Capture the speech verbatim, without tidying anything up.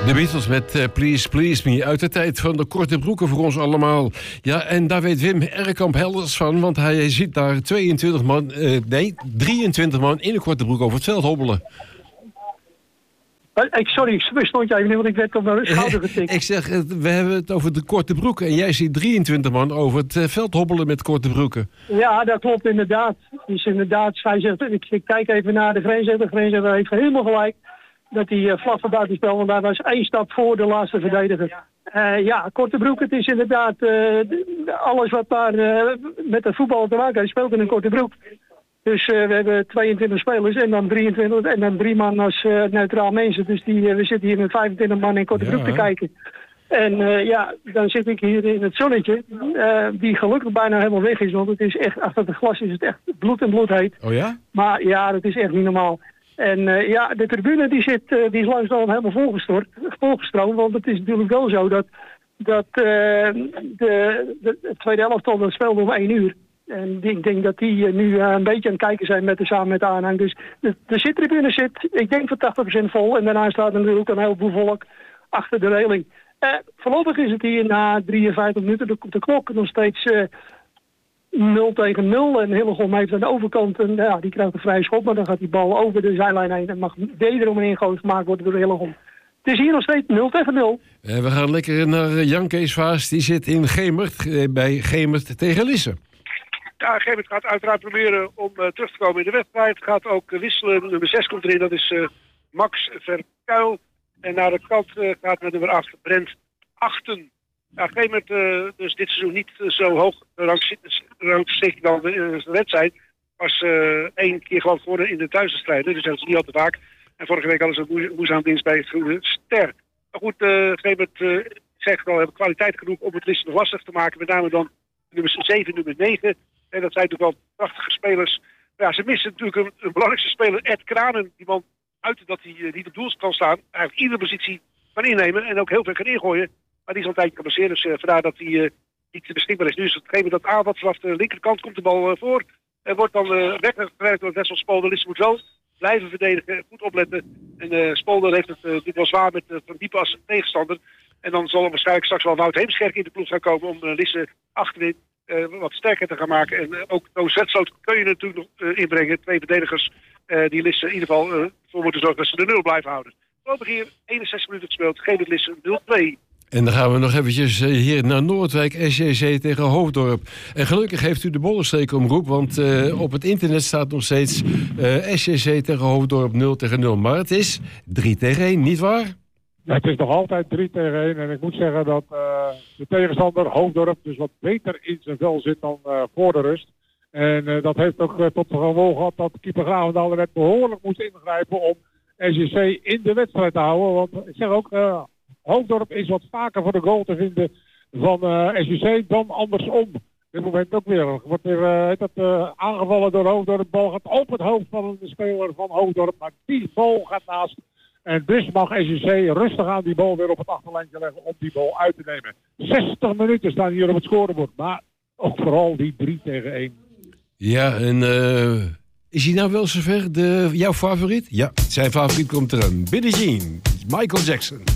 De Beatles met uh, Please Please Me. Uit de tijd van de korte broeken voor ons allemaal. Ja, en daar weet Wim Erkamp helders van. Want hij ziet daar tweeëntwintig man, uh, nee, drieëntwintig man in een korte broek over het veld hobbelen. Ik, sorry, ik stond je even niet, want ik werd op mijn schouder getikt. Ik zeg, we hebben het over de korte broeken. En jij ziet drieëntwintig man over het uh, veld hobbelen met korte broeken. Ja, dat klopt inderdaad. Dus inderdaad, hij zegt, ik, ik kijk even naar de grensrechter. De grensrechter heeft helemaal gelijk. Dat hij uh, vlak voor buitenspel, want daar was één stap voor de laatste verdediger. Uh, ja, korte broek, het is inderdaad uh, alles wat daar uh, met het voetbal te maken heeft, speelt in een korte broek. Dus uh, we hebben tweeëntwintig spelers en dan drieëntwintig en dan drie man als uh, neutraal mensen. Dus die, uh, we zitten hier met vijfentwintig man in korte ja. broek te kijken. En uh, ja, dan zit ik hier in het zonnetje, uh, die gelukkig bijna helemaal weg is. Want het is echt, achter het glas is het echt bloed en bloed heet. Oh ja? Maar ja, dat is echt niet normaal. En uh, ja, de tribune die zit, uh, die is langzaam helemaal volgestort, volgestroomd. Want het is natuurlijk wel zo dat, dat uh, de, de, de tweede elftal dat speelde om één uur. En ik denk dat die uh, nu uh, een beetje aan het kijken zijn met de, samen met de aanhang. Dus de, de zittribune zit, ik denk voor tachtig procent vol. En daarna staat er natuurlijk een heleboel volk achter de reling. Uh, voorlopig is het hier na drieënvijftig minuten op de klok nog steeds uh, nul tegen nul. En Hillegom heeft aan de overkant, en, ja, die krijgt een vrije schop. Maar dan gaat die bal over de zijlijn heen. En mag wederom een ingooi gemaakt worden door Hillegom. Het is hier nog steeds nul tegen nul. Uh, we gaan lekker naar Jan Kees Vaas. Die zit in Gemert, uh, bij Gemert tegen Lisse. Ja, Gemert gaat uiteraard proberen om uh, terug te komen in de wedstrijd. Gaat ook uh, wisselen. Nummer zes komt erin, dat is uh, Max Verkuil. En naar de kant uh, gaat met nummer acht Brent Achten. Ja, Gemert uh, dus dit seizoen niet uh, zo hoog rangschikt dan de uh, wedstrijd. Was uh, één keer gewoon geworden in de thuiswedstrijden. Dus dat is niet al te vaak. En vorige week hadden ze een moeizaam dienst bij het Groene Ster. Maar goed, uh, Gemert uh, zegt al, hebben kwaliteit genoeg om het Lisse nog lastig te maken. Met name dan nummer zeven, nummer negen. En dat zijn natuurlijk wel prachtige spelers. Ja, ze missen natuurlijk een, een belangrijkste speler, Ed Kranen. Die man uit dat hij uh, niet op doel kan staan. Eigenlijk iedere positie kan innemen en ook heel veel kan ingooien. Maar die is al een tijdje geblesseerd, dus uh, vandaar dat hij uh, niet beschikbaar is. Nu is het gegeven dat aanvat vanaf de linkerkant komt de bal uh, voor. Er wordt dan uh, weggewerkt door Wessel Spolder. Lisse moet wel blijven verdedigen, goed opletten. En uh, Spolder heeft het uh, dit wel zwaar met uh, Van Diepen als tegenstander. En dan zal er waarschijnlijk straks wel Wout Heemskerk in de ploeg gaan komen om uh, Lisse achterin uh, wat sterker te gaan maken. En uh, ook Toon Zwetsloot kun je natuurlijk nog uh, inbrengen. Twee verdedigers uh, die Lisse in ieder geval uh, voor moeten zorgen dat ze de nul blijven houden. Voorlopig hier eenenzestig minuten gespeeld, geen Lisse nul twee. En dan gaan we nog eventjes hier naar Noordwijk, S J C tegen Hoofddorp. En gelukkig heeft u de Bollenstreek omroep, want uh, op het internet staat nog steeds uh, S J C tegen Hoofddorp nul tegen nul. Maar het is drie tegen één, niet waar? Ja, het is nog altijd drie tegen één. En ik moet zeggen dat uh, de tegenstander Hoofddorp dus wat beter in zijn vel zit dan uh, voor de rust. En uh, dat heeft ook uh, tot gevolg gehad dat keeper Gravendaal er net behoorlijk moest ingrijpen om S J C in de wedstrijd te houden. Want ik zeg ook... Uh, Hoofddorp is wat vaker voor de goal te vinden van uh, S J C dan andersom. Op dit moment ook weer. Wordt weer uh, heet dat, uh, aangevallen door Hoofddorp. De bal gaat op het hoofd van de speler van Hoofddorp. Maar die bal gaat naast. En dus mag S J C rustig aan die bal weer op het achterlijntje leggen om die bal uit te nemen. zestig minuten staan hier op het scorebord. Maar ook vooral die drie tegen één. Ja, en uh, is hij nou wel zover? De, jouw favoriet? Ja, zijn favoriet komt eraan. Billie Jean, Michael Jackson.